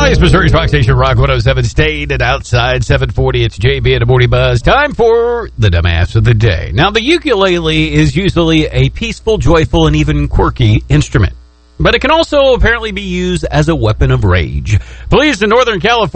Place, Missouri's Rock Station, Rock 107, stayed at outside 740. It's JB and the Morning Buzz. Time for the dumbass of the day. Now, the ukulele is usually a peaceful, joyful, and even quirky instrument. But it can also apparently be used as a weapon of rage. Police in Northern California